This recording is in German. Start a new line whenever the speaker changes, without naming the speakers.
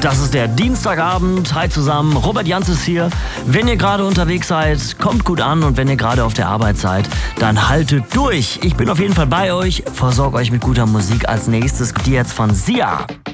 Das ist der Dienstagabend. Hi zusammen, Robert Jans ist hier. Wenn ihr gerade unterwegs seid, kommt gut an, und wenn ihr gerade auf der Arbeit seid, dann haltet durch. Ich bin auf jeden Fall bei euch, versorge euch mit guter Musik. Als nächstes die jetzt von Sia.